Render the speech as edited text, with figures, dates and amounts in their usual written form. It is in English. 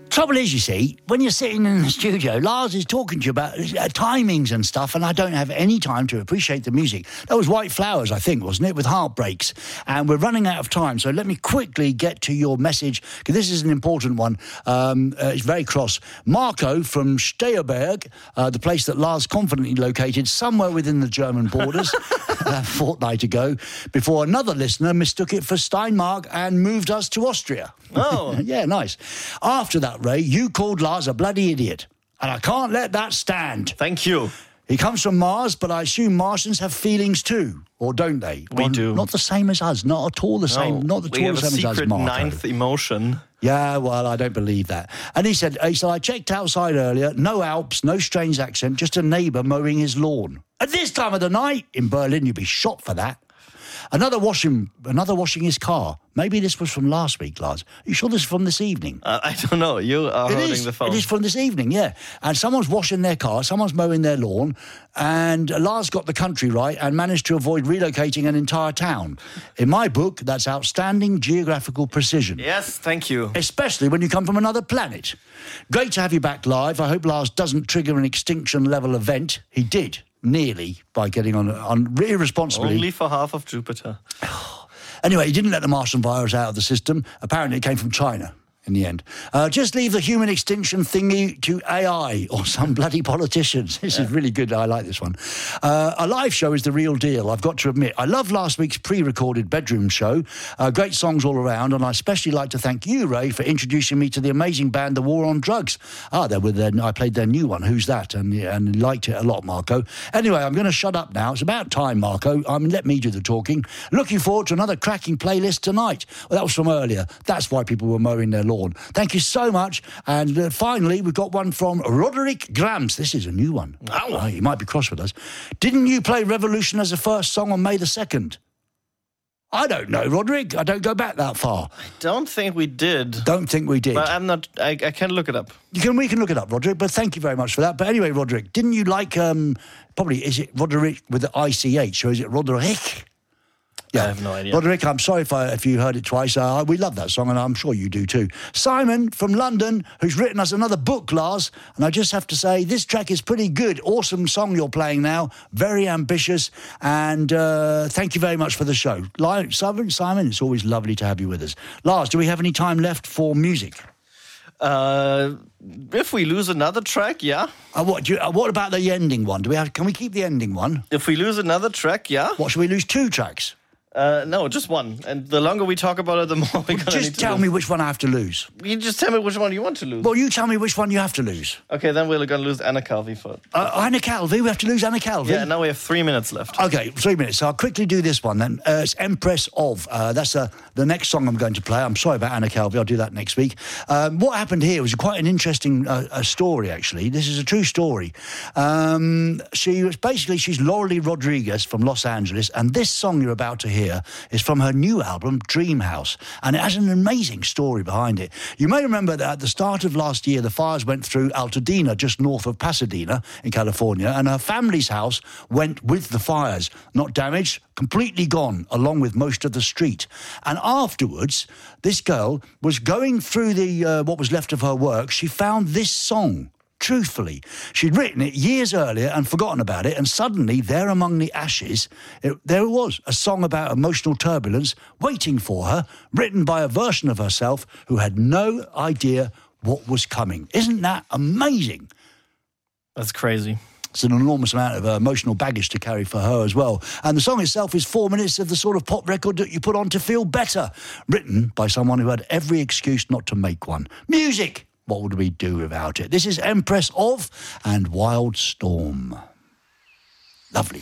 Trouble is, you see, when you're sitting in the studio, Lars is talking to you about timings and stuff, and I don't have any time to appreciate the music. That was White Flowers, I think, wasn't it, with Heartbreaks? And we're running out of time, so let me quickly get to your message, because this is an important one. It's very cross. Marco from Steyerberg, the place that Lars confidently located somewhere within the German borders a fortnight ago, before another listener mistook it for Steinmark and moved us to Austria. Oh. Yeah, nice. After that, Ray, you called Lars a bloody idiot, and I can't let that stand. Thank you. He comes from Mars, but I assume Martians have feelings too, or don't they? We do. Not the same as us, not at all the same. Not at all the same as us, We have a secret Marco. ninth emotion. Yeah, well, I don't believe that. And he said, I checked outside earlier, no Alps, no strange accent, just a neighbour mowing his lawn. At this time of the night, in Berlin, you'd be shot for that. Another washing his car. Maybe this was from last week, Lars. Are you sure this is from this evening? I don't know. You are holding the phone. It is from this evening, yeah. And someone's washing their car, someone's mowing their lawn, and Lars got the country right and managed to avoid relocating an entire town. In my book, that's outstanding geographical precision. Yes, thank you. Especially when you come from another planet. Great to have you back live. I hope Lars doesn't trigger an extinction-level event. He did. Nearly, by getting on irresponsibly. Only for half of Jupiter. Anyway, he didn't let the Martian virus out of the system. Apparently it came from China in the end. Just leave the human extinction thingy to AI or some bloody politicians. This is really good. I like this one. A live show is the real deal, I've got to admit. I love last week's pre-recorded bedroom show. Great songs all around, and I especially like to thank you, Ray, for introducing me to the amazing band The War on Drugs. I played their new one, Who's That? And liked it a lot, Marco. Anyway, I'm going to shut up now. It's about time, Marco. Let me do the talking. Looking forward to another cracking playlist tonight. Well, that was from earlier. That's why people were mowing their lawn. Thank you so much. And finally, we've got one from Roderick Grams. This is a new one. Oh. He might be cross with us. Didn't you play Revolution as the first song on May the 2nd? I don't know, Roderick. I don't go back that far. I don't think we did. Don't think we did. But I'm not... I can look it up. We can look it up, Roderick, but thank you very much for that. But anyway, Roderick, didn't you like... probably, is it Roderick with the ICH, or is it Roderick? Yeah. I have no idea. Roderick, I'm sorry if you heard it twice. We love that song, and I'm sure you do too. Simon from London, who's written us another book, Lars, and I just have to say, this track is pretty good. Awesome song you're playing now. Very ambitious, and thank you very much for the show. Simon, it's always lovely to have you with us. Lars, do we have any time left for music? If we lose another track, yeah. What about the ending one? Can we keep the ending one? If we lose another track, yeah. What, should we lose 2 tracks? No, just one. And the longer we talk about it, the more we're going to need to Just tell me which one I have to lose. You just tell me which one you want to lose. Well, you tell me which one you have to lose. Okay, then we're going to lose Anna Calvi for it. Anna Calvi? We have to lose Anna Calvi? Yeah, now we have 3 minutes left. Okay, 3 minutes. So I'll quickly do this one then. It's Empress of. That's the next song I'm going to play. I'm sorry about Anna Calvi. I'll do that next week. What happened here was quite an interesting story, actually. This is a true story. She's Laurelie Rodriguez from Los Angeles, and this song you're about to hear is from her new album, Dream House, and it has an amazing story behind it. You may remember that at the start of last year, the fires went through Altadena, just north of Pasadena in California, and her family's house went with the fires. Not damaged, completely gone, along with most of the street. And afterwards, this girl was going through what was left of her work. She found this song. Truthfully, she'd written it years earlier and forgotten about it, and suddenly, there among the ashes, there it was, a song about emotional turbulence waiting for her, written by a version of herself who had no idea what was coming. Isn't that amazing? That's crazy. It's an enormous amount of emotional baggage to carry for her as well. And the song itself is 4 minutes of the sort of pop record that you put on to feel better, written by someone who had every excuse not to make one. Music! What would we do without it? This is Empress of and Wild Storm. Lovely.